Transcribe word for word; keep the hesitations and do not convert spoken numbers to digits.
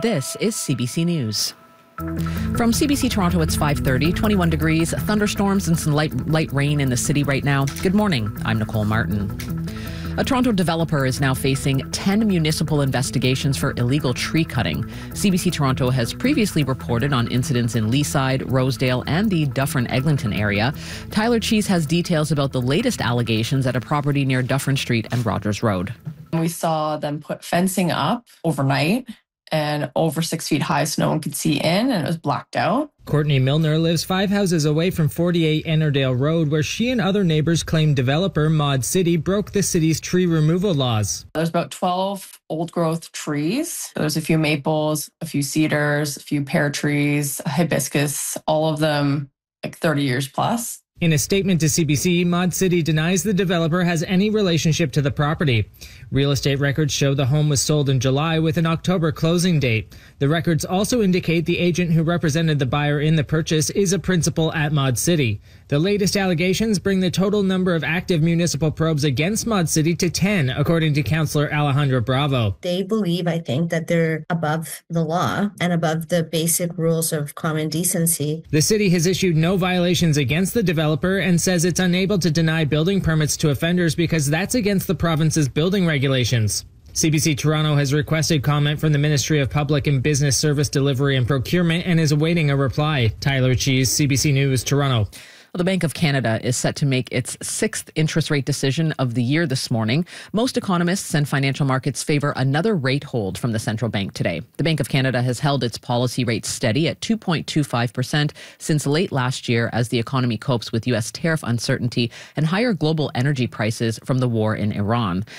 This is C B C News. From C B C Toronto, it's five thirty, twenty-one degrees, thunderstorms and some light, light rain in the city right now. Good morning. I'm Nicole Martin. A Toronto developer is now facing ten municipal investigations for illegal tree cutting. C B C Toronto has previously reported on incidents in Leaside, Rosedale, and the Dufferin-Eglinton area. Tyler Cheese has details about the latest allegations at a property near Dufferin Street and Rogers Road. We saw them put fencing up overnight and over six feet high so no one could see in, and it was blacked out. Courtney Milner lives five houses away from forty-eight Ennerdale Road, where she and other neighbors claim developer Mod City broke the city's tree removal laws. There's about twelve old-growth trees. There's a few maples, a few cedars, a few pear trees, a hibiscus, all of them like thirty years plus. In a statement to C B C, Mod City denies the developer has any relationship to the property. Real estate records show the home was sold in July with an October closing date. The records also indicate the agent who represented the buyer in the purchase is a principal at Mod City. The latest allegations bring the total number of active municipal probes against Mod City to ten, according to Councillor Alejandra Bravo. They believe, I think, that they're above the law and above the basic rules of common decency. The city has issued no violations against the developer and says it's unable to deny building permits to offenders because that's against the province's building regulations. C B C Toronto has requested comment from the Ministry of Public and Business Service Delivery and Procurement and is awaiting a reply. Tyler Cheese, C B C News, Toronto. Well, the Bank of Canada is set to make its sixth interest rate decision of the year this morning. Most economists and financial markets favor another rate hold from the central bank today. The Bank of Canada has held its policy rate steady at two point two five percent since late last year as the economy copes with U S tariff uncertainty and higher global energy prices from the war in Iran.